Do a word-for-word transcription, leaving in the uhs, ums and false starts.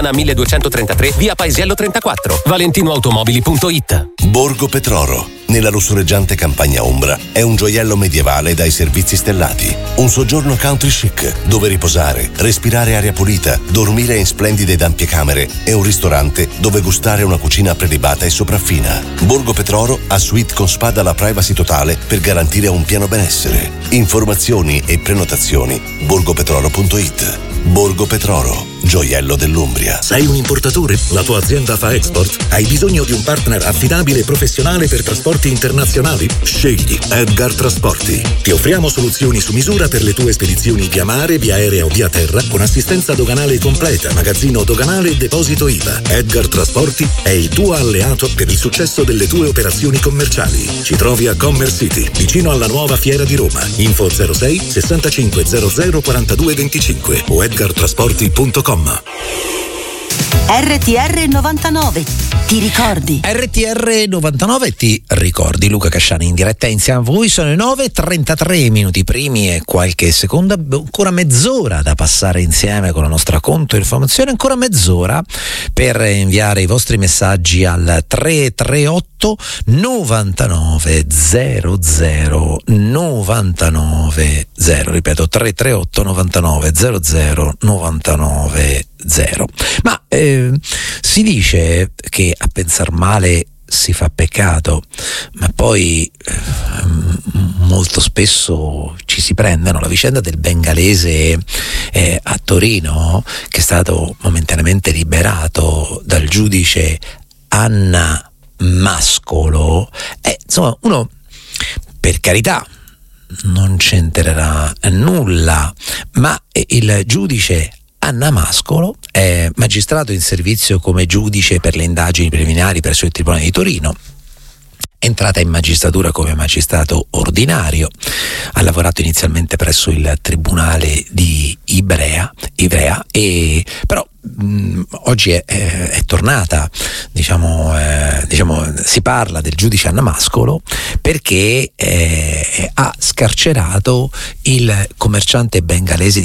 milleduecentotrentatré, via Paesiello trentaquattro, valentinoautomobili punto it. Borgo Petroro, nella lussureggiante campagna ombra, è un gioiello medievale dai servizi stellati. Un soggiorno country chic, dove riposare, respirare aria pulita, dormire in splendide ed ampie camere e un ristorante dove gustare una cucina prelibata e sopraffina. Borgo Petroro ha suite con spa dalla privacy totale per garantire un pieno benessere. Informazioni e prenotazioni borgopetroro punto it. Borgo Petroro, gioiello dell'Umbria. Sei un importatore? La tua azienda fa export? Hai bisogno di un partner affidabile e professionale per trasporti internazionali? Scegli Edgar Trasporti. Ti offriamo soluzioni su misura per le tue spedizioni via mare, via aerea o via terra, con assistenza doganale completa, magazzino doganale e deposito I V A. Edgar Trasporti è il tuo alleato per il successo delle tue operazioni commerciali. Ci trovi a Commerce City, vicino alla nuova Fiera di Roma. Info zero sei sessantacinque zero zero quarantadue venticinque o edgar trasporti punto com. R T R novantanove, ti ricordi? R T R novantanove, ti ricordi? Luca Casciani in diretta insieme a voi. Sono le nove e trentatré minuti primi e qualche seconda, ancora mezz'ora da passare insieme con la nostra conto informazione, ancora mezz'ora per inviare i vostri messaggi al tre tre otto novantanove zero zero novantanove zero, ripeto tre tre otto novantanove zero zero novantanove zero. Ma eh, si dice che a pensar male si fa peccato, ma poi eh, molto spesso ci si prendono. La vicenda del bengalese eh, a Torino, che è stato momentaneamente liberato dal giudice Anna Mascolo, eh, insomma, uno, per carità, non c'entrerà nulla, ma il giudice Anna Mascolo è magistrato in servizio come giudice per le indagini preliminari presso il Tribunale di Torino. È entrata in magistratura come magistrato ordinario, ha lavorato inizialmente presso il Tribunale di Ivrea, Ivrea e però mh, oggi è, è, è tornata, diciamo, eh, diciamo, si parla del giudice Anna Mascolo perché eh, ha scarcerato il commerciante bengalese